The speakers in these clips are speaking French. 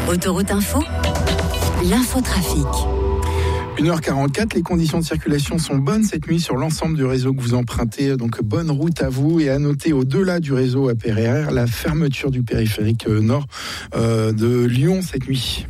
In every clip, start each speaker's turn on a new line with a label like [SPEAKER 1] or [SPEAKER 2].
[SPEAKER 1] Autoroute Info, l'infotrafic.
[SPEAKER 2] 1h44, les conditions de circulation sont bonnes cette nuit sur l'ensemble du réseau que vous empruntez. Donc bonne route à vous, et à noter au-delà du réseau APRR la fermeture du périphérique nord de Lyon cette nuit.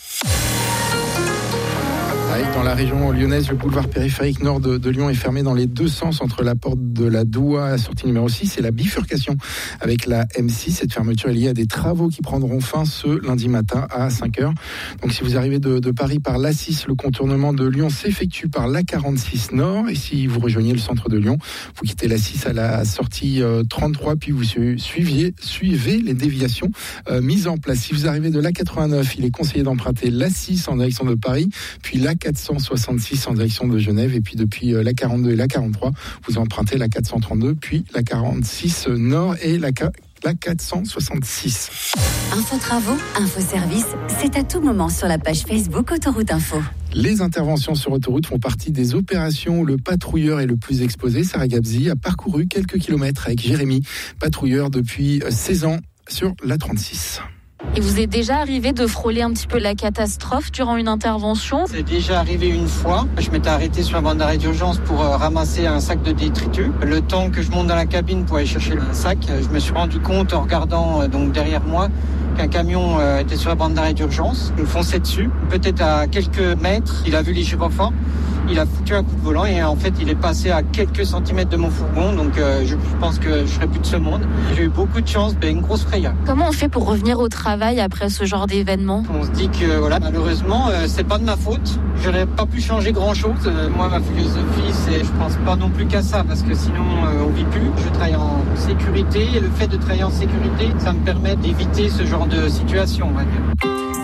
[SPEAKER 2] Dans la région lyonnaise, le boulevard périphérique nord de Lyon est fermé dans les deux sens entre la porte de la Doua, la sortie numéro 6 et la bifurcation avec la M6. Cette fermeture est liée à des travaux qui prendront fin ce lundi matin à 5h. Donc si vous arrivez de Paris par l'A6, le contournement de Lyon s'effectue par l'A46 Nord. Et si vous rejoignez le centre de Lyon, vous quittez l'A6 à la sortie 33, puis vous suivez les déviations mises en place. Si vous arrivez de l'A89, il est conseillé d'emprunter l'A6 en direction de Paris, puis l'A466 en direction de Genève, et puis depuis l'A42 et l'A43, vous empruntez l'A432, puis l'A46 Nord et l'A466.
[SPEAKER 1] Info travaux, info service, c'est à tout moment sur la page Facebook Autoroute Info.
[SPEAKER 2] Les interventions sur autoroute font partie des opérations où le patrouilleur est le plus exposé. Sarah Gabzi a parcouru quelques kilomètres avec Jérémy, patrouilleur depuis 16 ans sur l'A36.
[SPEAKER 3] Il vous est déjà arrivé de frôler un petit peu la catastrophe durant une intervention ?
[SPEAKER 4] C'est déjà arrivé une fois. Je m'étais arrêté sur la bande d'arrêt d'urgence pour ramasser un sac de détritus. Le temps que je monte dans la cabine pour aller chercher le sac, je me suis rendu compte en regardant donc derrière moi qu'un camion était sur la bande d'arrêt d'urgence. Il me fonçait dessus. Peut-être à quelques mètres, il a vu les gyrophares. Il a foutu un coup de volant et en fait il est passé à quelques centimètres de mon fourgon, donc je pense que je serai plus de ce monde. J'ai eu beaucoup de chance, une grosse frayeur.
[SPEAKER 3] Comment on fait pour revenir au travail après ce genre d'événement ?
[SPEAKER 4] On se dit que malheureusement c'est pas de ma faute. Je n'aurais pas pu changer grand chose. Moi ma philosophie c'est je pense pas non plus qu'à ça, parce que sinon on vit plus. Je travaille en sécurité et le fait de travailler en sécurité ça me permet d'éviter ce genre de situation, on va dire.